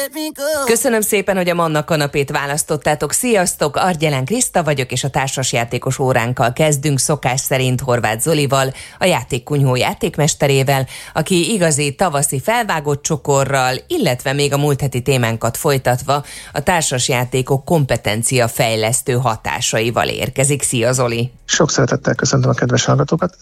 Köszönöm szépen, hogy a Manna kanapét választottátok. Sziasztok, Argyelán Kriszta vagyok, és a társasjátékos óránkkal kezdünk szokás szerint Horváth Zolival, a játékkunyhó játékmesterével, aki igazi tavaszi felvágott csokorral, illetve még a múlt heti témánkat folytatva a társasjátékok kompetencia fejlesztő hatásaival érkezik. Szia Zoli! Sok szeretettel köszöntöm a kedves hallgatókat.